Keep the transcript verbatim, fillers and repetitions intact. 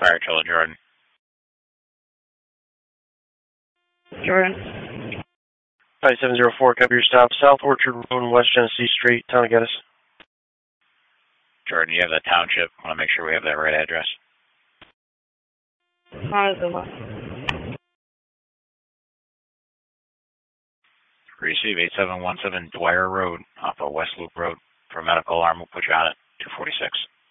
Fire Trailer, Jordan. Jordan. five seven zero four, copy your stop. South Orchard Road, West Genesee Street, Town of Geddes. Jordan, you have the township. I want to make sure we have that right address. Montezuma. Receive eight seven one seven Dwyer Road off of West Loop Road. For medical alarm, we'll put you on it. two forty-six.